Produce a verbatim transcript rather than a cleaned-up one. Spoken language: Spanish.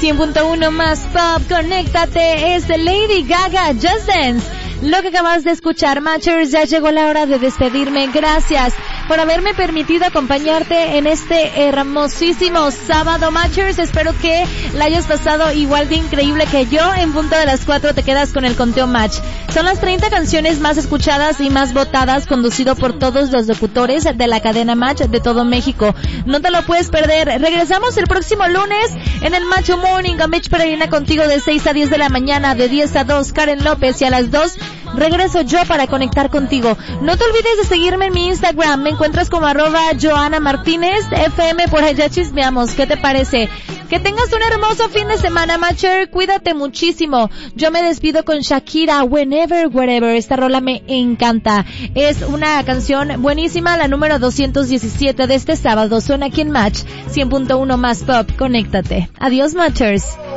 cien punto uno más pop, conéctate, es de Lady Gaga, Just Dance. Lo que acabas de escuchar, Matchers, ya llegó la hora de despedirme. Gracias por haberme permitido acompañarte en este hermosísimo sábado, Matchers. Espero que la hayas pasado igual de increíble que yo. En punto de las cuatro te quedas con el conteo Match. Son las treinta canciones más escuchadas y más votadas, conducido por todos los locutores de la cadena Match de todo México. No te lo puedes perder. Regresamos el próximo lunes en el Macho Morning con Mitch Peregrina contigo de seis a diez de la mañana, de diez a dos Karen López, y a las dos regreso yo para conectar contigo. No te olvides de seguirme en mi Instagram. Me encuentras como arroba Joana Martínez F M. Por allá chismeamos. ¿Qué te parece? Que tengas un hermoso fin de semana, Matcher. Cuídate muchísimo. Yo me despido con Shakira, Whenever, Wherever. Esta rola me encanta. Es una canción buenísima, la número doscientos diecisiete de este sábado. Suena aquí en Match cien punto uno más pop. Conéctate. Adiós, Matchers.